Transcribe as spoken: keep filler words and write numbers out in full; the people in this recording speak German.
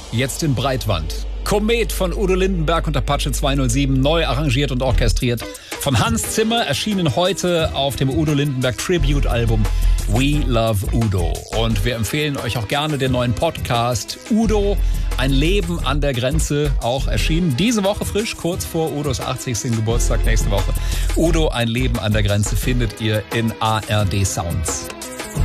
jetzt in Breitwand. Komet von Udo Lindenberg und Apache zweihundertsieben, neu arrangiert und orchestriert von Hans Zimmer, erschienen heute auf dem Udo Lindenberg Tribute-Album We Love Udo. Und wir empfehlen euch auch gerne den neuen Podcast Udo, ein Leben an der Grenze, auch erschienen diese Woche frisch, kurz vor Udos achtzigsten Geburtstag nächste Woche. Udo, ein Leben an der Grenze findet ihr in A R D Sounds.